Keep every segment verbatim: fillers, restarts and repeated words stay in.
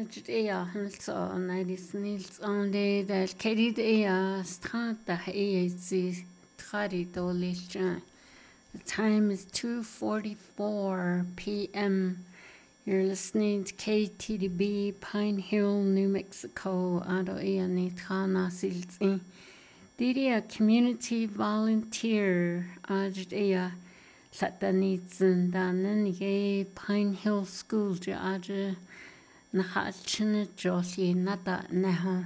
Ajit ea hils on Iris Nils on the del Kedid ea strata ea zi trari dolisha. The time is two forty-four p m You're listening to K T D B Pine Hill, New Mexico. Ado ea ni trana silzi. Didi a community volunteer. Ajit ea Satanitsen danen ye Pine Hill School ja aja Nahachina Joshi Nata Neha.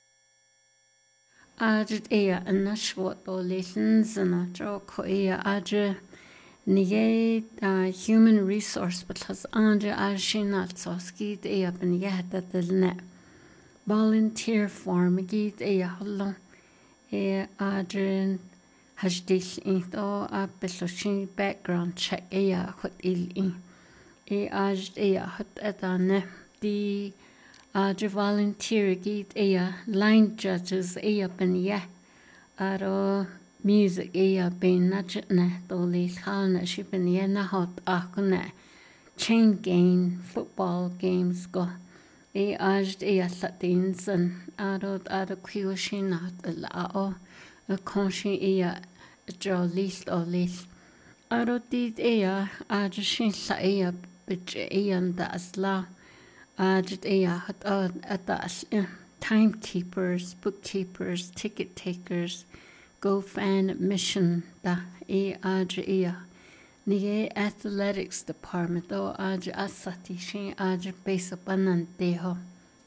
Ajit ea anashwat o lessons and a joko ea aja Nige human resource because anja ajinat soski ea ben yahda delne. Volunteer form git ea hollo ea aja Hajdil in to a besoshin background check ea hot il in. E ajt ea hot etane. The Ajah volunteer git ea line judges ea ben ye aro music ea ben najitne doli halna shipen ye na hot akune chain game football games go e ajt ea satinsen aro aro kwioshinat lao a conshin ea jo list o list aro dit ea ajah shin sa ea bitch ea da asla Ajit ea hat atas timekeepers, bookkeepers, ticket takers, go fan mission da e aj ea ni athletics department o aj asati shin aj base banan deho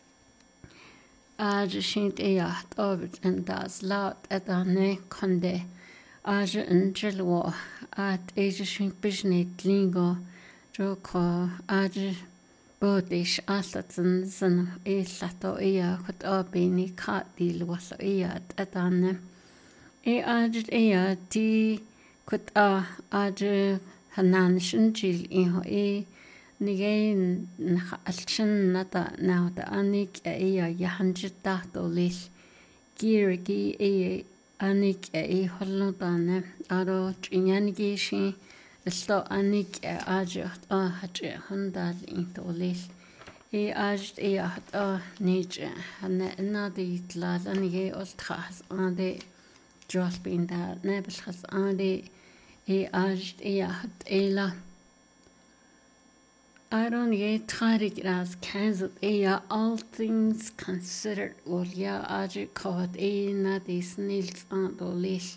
aj shin ea hat ovit and das lot etane konde aj angelwo at age shin bishne lingo joko aj Bodish Alatson Zan E Lato Ea Hot Obini Kat Deal was Ea Adane E Ajit Ea Di Kut A Aj Hananishan Jil Iho E Nigain Alchin Nata now the Anik Ea Yahanjit Dato Lish Girigi E Anik E Holodane Aro Chinyangishi Sto anik e ajat a hatje hundal in tolis. E ajat e hat a nije hanne na di tlal anige oltras ande jospin da nebelchas ande e ajat e hat ela. Aron ye tarik ras kanzat e all things considered or ya ajat kod e na di snils an tolis.